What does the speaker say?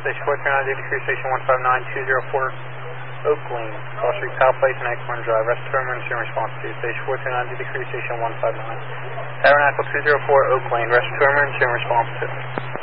Station 439, duty crew station 159, 204 Oak Lane, Cross Street, Powell Place, and Acorn Drive. Rest of emergency response to station 429, duty crew station 159. Tabernacle 204 Oak Lane, rest of emergency response to.